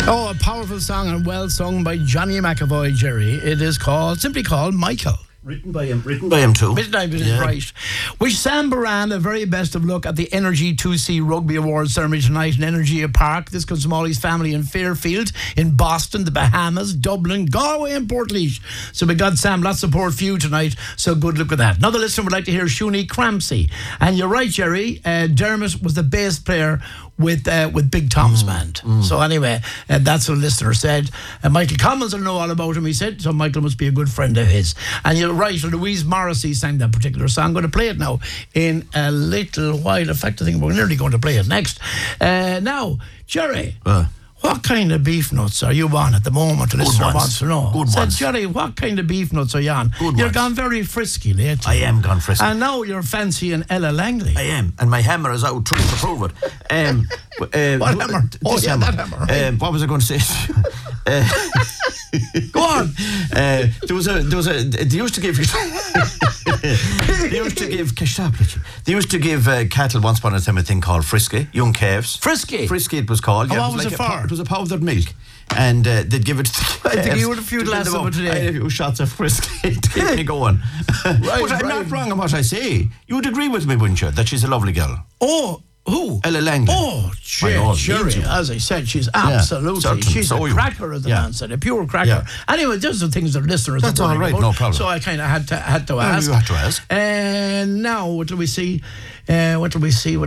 Oh, a powerful song and well sung by Johnny McAvoy, Jerry. It is simply called Michael. Written by him too. Midnight is right. Wish Sam Baran the very best of luck at the Energy 2C Rugby Awards ceremony tonight in Energy Park. This comes from all his family in Fairfield, in Boston, the Bahamas, Dublin, Galway and Portlaoise. So we got Sam, lots of support for you tonight, so good luck with that. Another listener would like to hear Shuni Crampsey. And you're right, Jerry, Dermot was the bass player with Big Tom's band. So anyway, that's what the listener said. Michael Collins will know all about him, he said, so Michael must be a good friend of his. And you're right, Louise Morrissey sang that particular song. I'm going to play it now in a little while. In fact, I think we're nearly going to play it next. Now, Jerry, what kind of beef nuts are you on at the moment? The listener wants to know. Good ones. Jerry, what kind of beef nuts are you on? Good You're ones. gone very frisky lately. I am gone frisky. And now you're fancying Ella Langley. I am, and my hammer is out trying to prove it. What hammer? This yeah, that hammer. Right. What was I going to say? Go on. They used to give They used to give cattle once upon a time a thing called frisky, young calves. Frisky it was called. And what was it for? It was a powdered milk. And they'd give it to the calves. I think you had a few glasses of it today. I had a few shots of frisky to keep me going. But I'm not wrong in what I say. You would agree with me, wouldn't you, that she's a lovely girl? Oh, who? Ella Langley. Oh, Jerry, as I said, she's absolutely, she's a cracker, as the man said, a pure cracker. Yeah. Anyway, those are things that listeners That's all right, about, no problem. So I kind of had to ask. You had to ask. And now, what do we see? Also,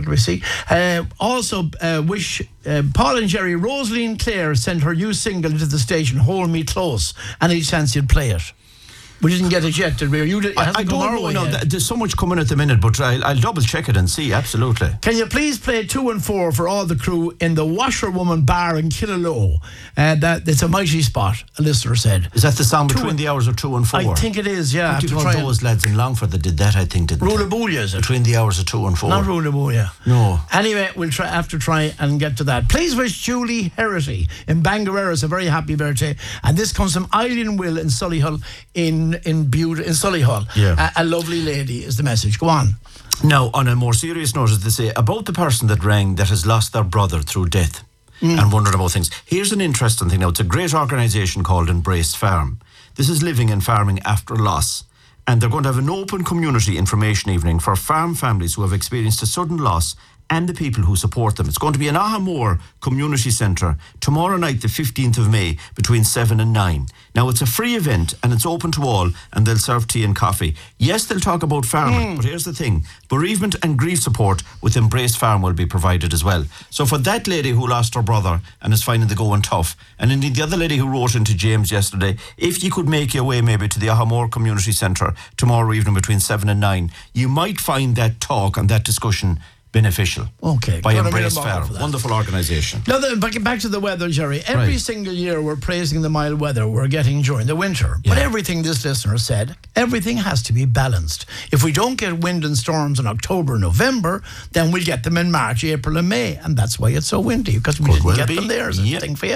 wish Paul and Jerry, Rosaline Clare sent her new single into the station, Hold Me Close. Any chance you'd play it? We didn't get it yet, did we? I don't know. There's so much coming at the minute, but I'll double check it and see, absolutely. Can you please play 2 and 4 for all the crew in the Washerwoman Bar in Killaloe? It's a mighty spot, a listener said. Is that the song between the hours of 2 and 4? I think it is, yeah. Those lads in Longford that did that, I think, didn't they? Rulebulia, is it? Between the hours of 2 and 4. Not Rulebulia. No. Anyway, we'll have to try and get to that. Please wish Julie Herity in Bangareras a very happy birthday. And this comes from Eileen Will in Solihull in Solihull. Yeah. A lovely lady is the message. Go on. Now, on a more serious note, as they say, about the person that rang that has lost their brother through death and wondered about things. Here's an interesting thing now. It's a great organisation called Embrace Farm. This is living and farming after loss. And they're going to have an open community information evening for farm families who have experienced a sudden loss and the people who support them. It's going to be in Ahamore Community Centre tomorrow night, the 15th of May, between 7 and 9. Now, it's a free event and it's open to all, and they'll serve tea and coffee. Yes, they'll talk about farming, but here's the thing. Bereavement and grief support with Embrace Farm will be provided as well. So for that lady who lost her brother and is finding the going tough, and indeed the other lady who wrote into James yesterday, if you could make your way maybe to the Ahamore Community Centre tomorrow evening between 7 and 9, you might find that talk and that discussion beneficial. Okay. By Embrace Farm. Wonderful organisation. Now then, back to the weather, Jerry. Every single year we're praising the mild weather we're getting during the winter. But everything this listener said, everything has to be balanced. If we don't get wind and storms in October, November, then we'll get them in March, April and May. And that's why it's so windy, because we didn't get them there. Is a thing for you?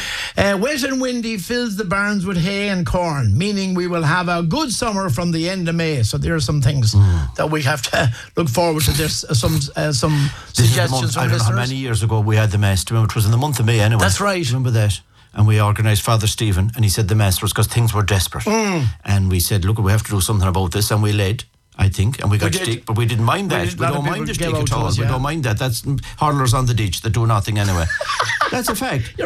Wet and windy fills the barns with hay and corn, meaning we will have a good summer from the end of May. So there are some things that we have to look forward to. There's some suggestions from listeners. I don't know how many years ago we had the Mass. Remember, it was in the month of May anyway. That's right. Remember that? And we organised Father Stephen, and he said the Mass was because things were desperate. And we said, look, we have to do something about this, and we led, I think, and we got stick, but we didn't mind that. We don't mind the stick at all. We don't mind that. That's hurlers on the ditch that do nothing anyway. That's a fact.